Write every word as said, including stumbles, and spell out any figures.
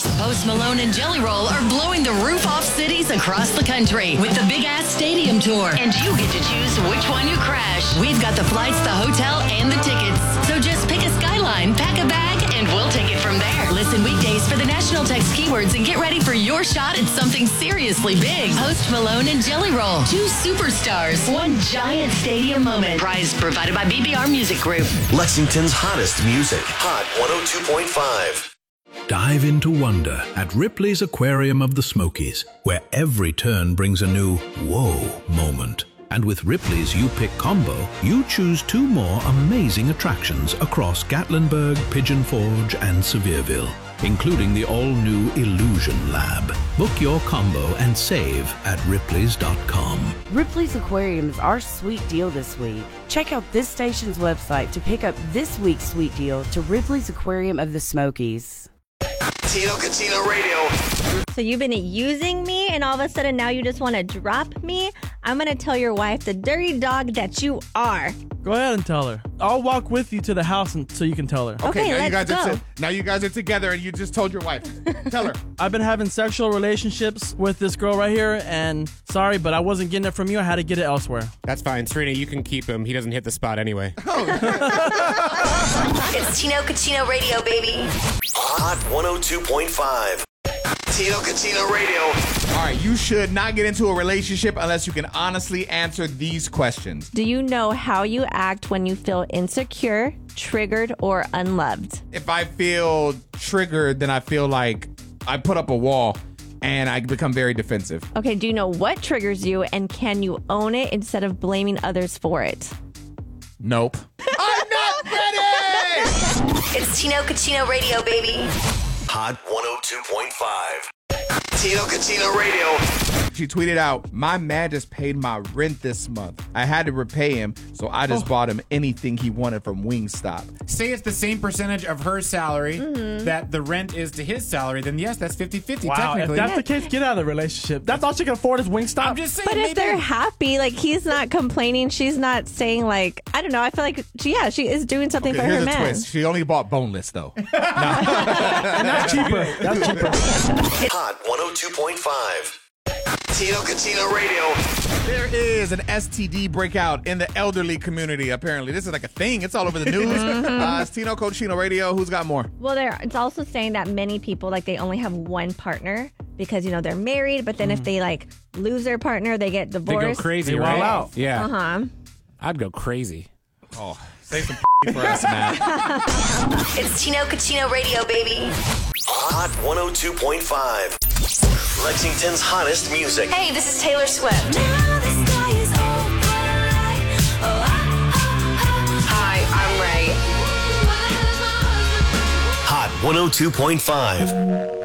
Post Malone and Jelly Roll are blowing the roof off cities across the country with the Big Ass Stadium Tour. And you get to choose which one you crash. We've got the flights, the hotel, and the tickets. So just pick a skyline, pack a bag, and we'll take it from there. Listen weekdays for the national text keywords and get ready for your shot at something seriously big. Post Malone and Jelly Roll. Two superstars. One giant stadium moment. Prize provided by B B R Music Group. Lexington's hottest music. Hot one oh two point five. Dive into wonder at Ripley's Aquarium of the Smokies, where every turn brings a new whoa moment. And with Ripley's You Pick combo, you choose two more amazing attractions across Gatlinburg, Pigeon Forge, and Sevierville, including the all-new Illusion Lab. Book your combo and save at ripleys dot com. Ripley's Aquarium is our sweet deal this week. Check out this station's website to pick up this week's sweet deal to Ripley's Aquarium of the Smokies. Tino Cucino Radio. So you've been using me, and all of a sudden now you just want to drop me? I'm going to tell your wife the dirty dog that you are. Go ahead and tell her. I'll walk with you to the house and, so you can tell her. Okay, Okay, now you let's guys are go. t- now you guys are together, and you just told your wife. Tell her. I've been having sexual relationships with this girl right here, and sorry, but I wasn't getting it from you. I had to get it elsewhere. That's fine. Serena, you can keep him. He doesn't hit the spot anyway. It's Tino Cucino Radio, baby. Hot one oh two point five. Tino Cucino Radio. All right, you should not get into a relationship unless you can honestly answer these questions. Do you know how you act when you feel insecure, triggered, or unloved? If I feel triggered, then I feel like I put up a wall and I become very defensive. Okay, do you know what triggers you, and can you own it instead of blaming others for it? Nope. I'm not ready! It's Tino Cucino Radio, baby. Hot one oh two point five. Tino Cucino Radio. She tweeted out, "My man just paid my rent this month. I had to repay him, so I just bought him anything he wanted from Wingstop." Say it's the same percentage of her salary that the rent is to his salary, then yes, that's fifty-fifty Wow, if technically. that's the case, get out of the relationship. That's all she can afford is Wingstop. I'm just saying. But if maybe- they're happy, like he's not complaining, she's not saying like, I don't know, I feel like, she, yeah, she is doing something Okay, for here's her a man. twist. She only bought boneless, though. And that's cheaper. That's cheaper. Hot one oh two point five. Tino Cucino Radio. There is an S T D breakout in the elderly community, apparently. This is like a thing. It's all over the news. uh, it's Tino Cucino Radio. Who's got more? Well, there it's also saying that many people, like, they only have one partner because, you know, they're married, but then if they, like, lose their partner, they get They divorced. go crazy, They right? wild out. Yeah. Uh-huh. I'd go crazy. Oh, say some for us, Matt. It's Tino Cucino Radio, baby. Hot one oh two point five. Lexington's hottest music. Hey, this is Taylor Swift. Hi, I'm Ray. Hot one oh two point five.